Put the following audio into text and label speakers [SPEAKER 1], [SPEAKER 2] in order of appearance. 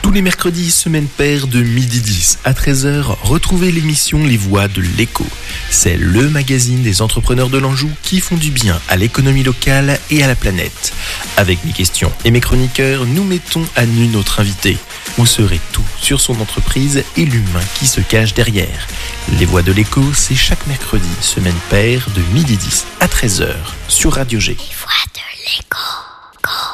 [SPEAKER 1] Tous les mercredis, semaine paire de 12h10 à 13h, retrouvez l'émission Les Voix de l'Écho. C'est le magazine des entrepreneurs de l'Anjou qui font du bien à l'économie locale et à la planète. Avec mes questions et mes chroniqueurs, nous mettons à nu notre invité. Vous saurez tout sur son entreprise et l'humain qui se cache derrière. Les Voix de l'Écho, c'est chaque mercredi, semaine paire de 12h10 à 13h sur Radio G.
[SPEAKER 2] Les Voix de l'Écho.